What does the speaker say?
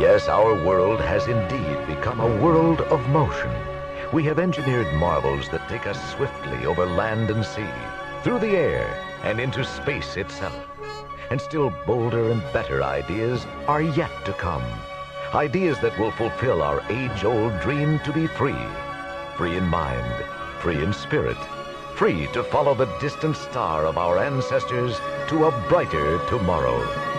Yes, our world has indeed become a world of motion. We have engineered marvels that take us swiftly over land and sea, through the air, and into space itself. And still bolder and better ideas are yet to come. Ideas that will fulfill our age-old dream to be free. Free in mind, free in spirit, free to follow the distant star of our ancestors to a brighter tomorrow.